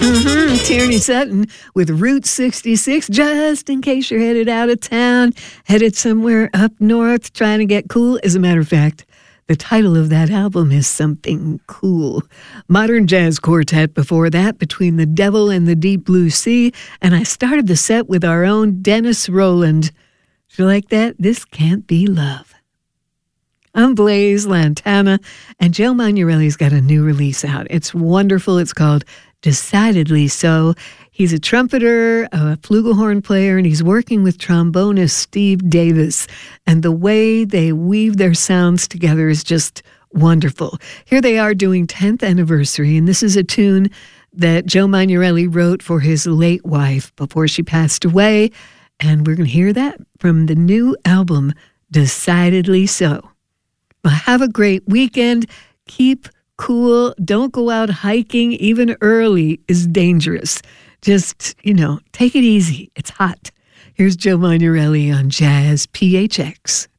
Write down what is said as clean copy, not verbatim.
Tierney Sutton with Route 66, just in case you're headed out of town, headed somewhere up north, trying to get cool. As a matter of fact, the title of that album is Something Cool. Modern Jazz Quartet before that, Between the Devil and the Deep Blue Sea, and I started the set with our own Dennis Rowland. Do you like that? This Can't Be Love. I'm Blaise Lantana, and Joe Magnarelli's got a new release out. It's wonderful. It's called Decidedly So. He's a trumpeter, a flugelhorn player, and he's working with trombonist Steve Davis. And the way they weave their sounds together is just wonderful. Here they are doing 10th anniversary, and this is a tune that Joe Magnarelli wrote for his late wife before she passed away. And we're going to hear that from the new album, Decidedly So. Well, have a great weekend. Keep cool. Don't go out hiking. Even early is dangerous. Just, take it easy. It's hot. Here's Joe Magnarelli on Jazz PHX.